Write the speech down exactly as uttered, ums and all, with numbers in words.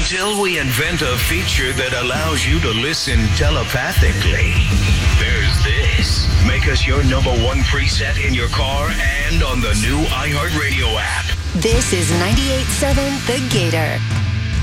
Until we invent a feature that allows you to listen telepathically. There's this. Make us your number one preset in your car and on the new iHeartRadio app. This is ninety-eight point seven The Gator.